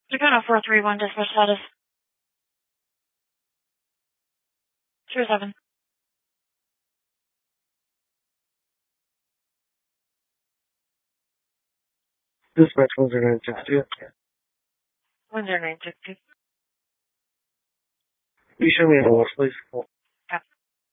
Dakota 431, dispatch status. 07. Dispatch 10960. 10960. You show me the watch, please.